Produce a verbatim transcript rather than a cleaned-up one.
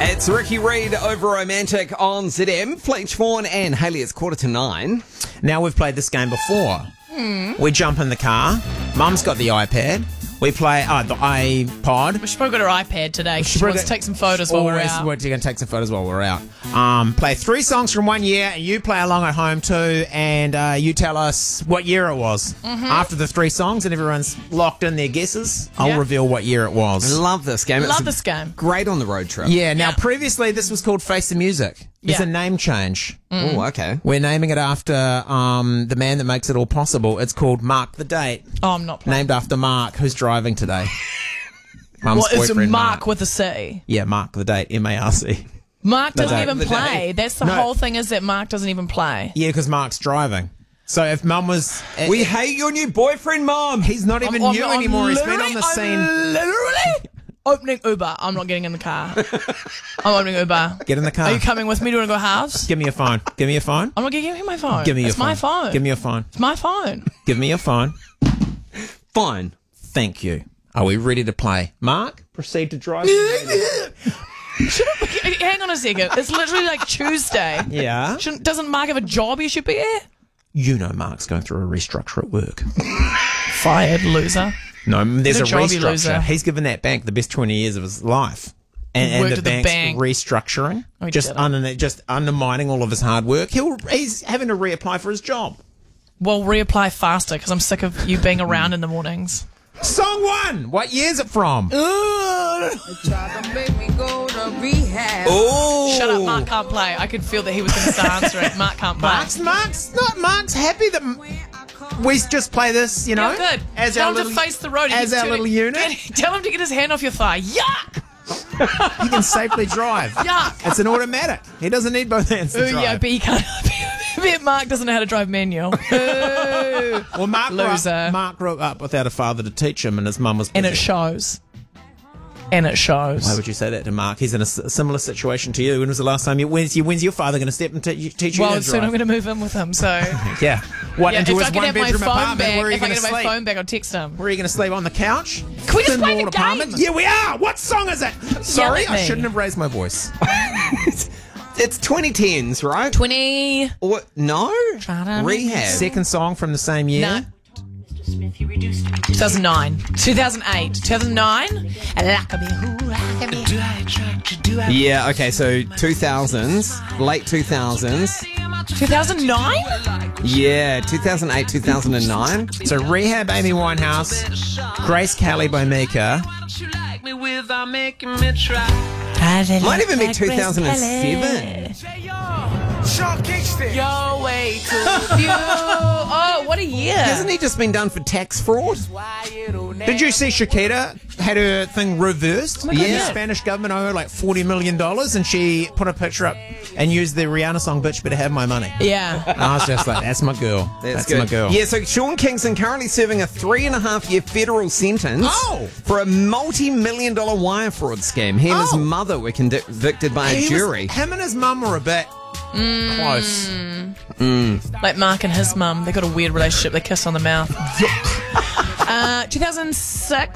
It's Ricky Reid over Romantic on Z M. Fletch Vaughan and Hayley, it's quarter to nine. Now, we've played this game before. Mm. We jump in the car. Mum's got the iPad. We play uh, the iPod. She's probably got her iPad today. She, She wants to probably- take some photos while we're Always out. we're going to take some photos while we're out. Um, play three songs from one year, and you play along at home too, and uh, you tell us what year it was. Mm-hmm. After the three songs and everyone's locked in their guesses, I'll Yeah. reveal what year it was. Love this game. It's Love this game. Great on the road trip. Yeah, now Yeah. previously this was called Face the Music. It's Yeah. a name change. Oh, okay. We're naming it after um, the man that makes it all possible. It's called Mark the Date, Oh, I'm not playing. named after Mark, who's driving today. Mum's What is boyfriend, Mark with a C? Yeah, Mark the Date, M A R C. Mark doesn't day. even The play. day. That's the No. whole thing, is that Mark doesn't even play. Yeah, because Mark's driving. So if Mum was... uh, We hate your new boyfriend, Mom. he's not even I'm- new I'm anymore. He's been literally- on the I'm scene. literally opening Uber. I'm not getting in the car. I'm opening Uber. Get in the car. Are you coming with me? Do you want to go halves? Give me your phone. Give me your phone. I'm not giving you my phone. Give me your it's phone. my phone. Give me your phone. It's my phone. Give me your phone. Fine. Thank you. Are we ready to play? Mark, proceed to drive. Hang on a second. It's literally like Tuesday. Yeah. Shouldn't, doesn't Mark have a job he should be at? You know Mark's going through a restructure at work. Fired, loser. No, there's Good a job, you restructure. loser. He's given that bank the best twenty years of his life. And, and Worked the at the bank's bank. restructuring, Oh, he just, did it. under, just undermining all of his hard work. He'll, he's having to reapply for his job. Well, reapply faster because I'm sick of you being around in the mornings. Song one. What year's it from? Tried to make me go to rehab. Oh. Shut up, Mark can't play. I could feel that he was going to start answering. Mark can't play. Mark's, Mark's not. Mark's happy that m- we just play this. You know, Yeah, good. as Tell our him little, to face the road. He as keeps our turning- little unit. Get- Tell him to get his hand off your thigh. Yuck! He can safely drive. Yuck! It's an automatic. He doesn't need both hands to Ooh, drive. yeah, but he can't. I bet Mark doesn't know how to drive manual. Ooh. Well, Mark grew, Loser. up, Mark grew up without a father to teach him, and his mum was. And busy. it shows. And it shows. Why would you say that to Mark? He's in a s- similar situation to you. When was the last time you? When's, you, when's your father going to step and te- teach you Well, how to soon I'm drive? going to move in with him, so... Yeah. What, Yeah, into if his I can have my one-bedroom phone apartment? back, Where are you if I going can to have my sleep? phone back, I'll text him. Where are you going to sleep? On the couch? Can we just Thin play walled the apartment? game? Yeah, we are. What song is it? Sorry, at I me. shouldn't have raised my voice. It's twenty tens, right? twenty... Or, no? Try to make Rehab. Second song from the same year. No. two thousand nine. two thousand eight. two thousand nine. Yeah, okay, so two thousands, late two thousands. two thousand nine? Yeah, two thousand eight, two thousand nine. So Rehab, Amy Winehouse, Grace Kelly by Mika. Might even be two thousand seven. You're way too few. Oh, what a year. Hasn't he just been done for tax fraud? Did you see Shakira had her thing reversed? my God, The yeah. Spanish government owe her like forty million dollars, and she put a picture up and used the Rihanna song, Bitch Better Have My Money. Yeah. And I was just like, that's my girl. That's, good. my girl. Yeah, so Sean Kingston currently serving a three and a half year federal sentence Oh. for a multi-million dollar wire fraud scheme. He and Oh. his mother were convicted by a He was- jury. him and his mum were a bit close. Like Mark and his mum. They got a weird relationship. They kiss on the mouth. uh, two thousand six.